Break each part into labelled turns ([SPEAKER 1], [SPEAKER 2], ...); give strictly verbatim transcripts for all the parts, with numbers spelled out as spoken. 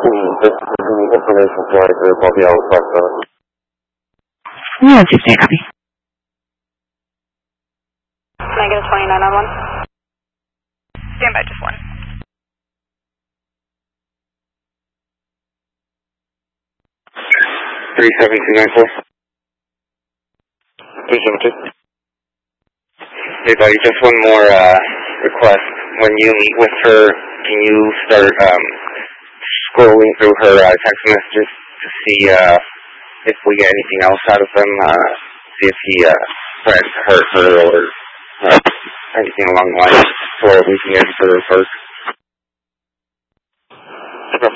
[SPEAKER 1] This is the information flight group. I'll be able to talk about it.
[SPEAKER 2] Yeah, just say copy.
[SPEAKER 3] Negative twenty-nine on one.
[SPEAKER 4] Stand by, just one.
[SPEAKER 1] three seven two nine four. three seven two. Hey buddy, just one more uh, request. When you meet with her, can you start um, scrolling through her uh, text messages to see uh, if we get anything else out of them? Uh, see if he uh, threatens to hurt her or uh, anything along the lines, so we can get her first. Okay.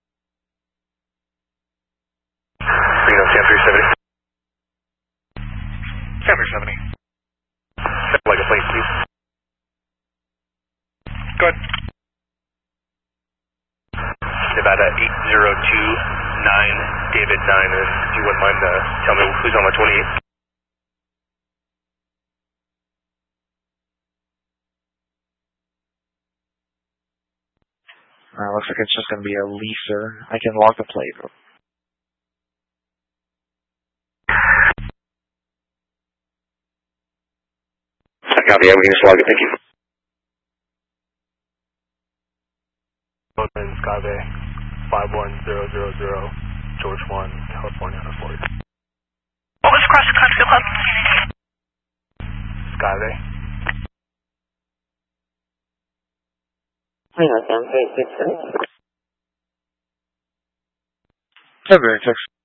[SPEAKER 5] Reno, Cam three seventy. Cam three seventy. Like a plate, please. Go ahead. Nevada eight zero two nine, David nine, and if you wouldn't mind, uh, tell me who's on my twenty-eight.
[SPEAKER 6] Uh, looks like it's just going to be a leaser. I can log the plate.
[SPEAKER 1] Copy, yeah, we can just log it, thank you.
[SPEAKER 5] Open Skyway five one zero zero zero, George one, California, Ford.
[SPEAKER 4] What was across the country club?
[SPEAKER 5] Skyway.
[SPEAKER 1] Hang on, Sam. Hey, six, seven.
[SPEAKER 6] February sixth.